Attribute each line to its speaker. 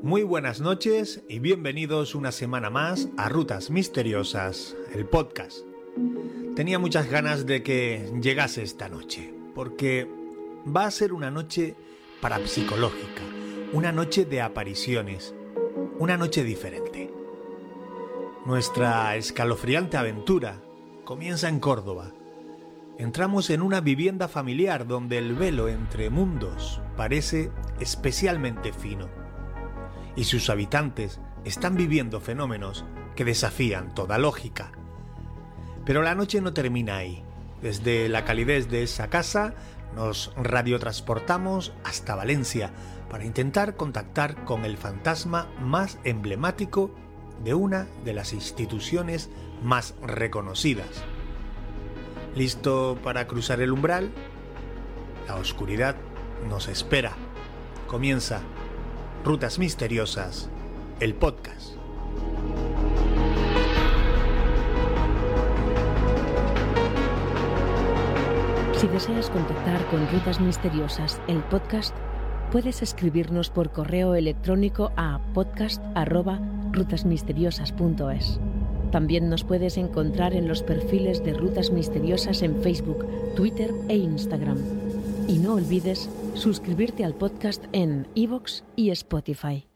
Speaker 1: Muy buenas noches y bienvenidos una semana más a Rutas Misteriosas, el podcast. Tenía muchas ganas de que llegase esta noche, porque va a ser una noche parapsicológica, una noche de apariciones, una noche diferente. Nuestra escalofriante aventura comienza en Córdoba. Entramos en una vivienda familiar donde el velo entre mundos parece especialmente fino y sus habitantes están viviendo fenómenos que desafían toda lógica. Pero la noche no termina ahí. Desde la calidez de esa casa nos radiotransportamos hasta Valencia para intentar contactar con el fantasma más emblemático de una de las instituciones más reconocidas. ¿Listo para cruzar el umbral? La oscuridad nos espera. Comienza Rutas Misteriosas, el podcast.
Speaker 2: Si deseas contactar con Rutas Misteriosas, el podcast, puedes escribirnos por correo electrónico a podcast@rutasmisteriosas.es. También nos puedes encontrar en los perfiles de Rutas Misteriosas en Facebook, Twitter e Instagram. Y no olvides suscribirte al podcast en iVoox y Spotify.